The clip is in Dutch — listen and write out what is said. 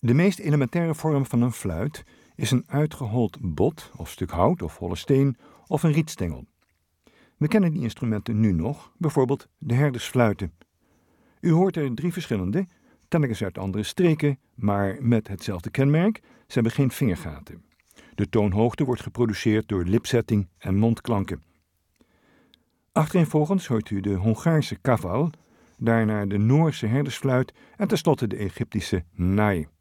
De meest elementaire vorm van een fluit is een uitgehold bot of stuk hout of holle steen of een rietstengel. We kennen die instrumenten nu nog, bijvoorbeeld de herdersfluiten. U hoort er 3 verschillende, telkens uit andere streken, maar met hetzelfde kenmerk: ze hebben geen vingergaten. De toonhoogte wordt geproduceerd door lipzetting en mondklanken. Achtereenvolgens hoort u de Hongaarse kaval, daarna de Noorse herdersfluit en tenslotte de Egyptische nai.